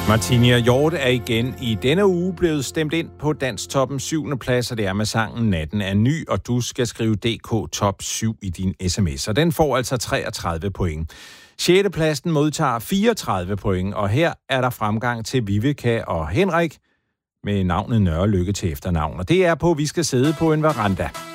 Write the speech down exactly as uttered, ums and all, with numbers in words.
Martinia Hjort er igen i denne uge blevet stemt ind på Dansktoppens syvende plads, og det er med sangen Natten er ny, og du skal skrive D K Top syv i din sms, og den får altså treogtredive point. sjette pladsen modtager fireogtredive point, og her er der fremgang til Viveka og Henrik med navnet Nørrelykke til efternavn, og det er på Vi skal sidde på en veranda.